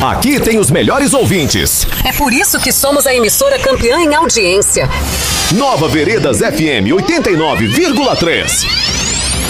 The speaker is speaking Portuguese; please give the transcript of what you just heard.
Aqui tem os melhores ouvintes. É por isso que somos a emissora campeã em audiência. Nova Veredas FM 89,3.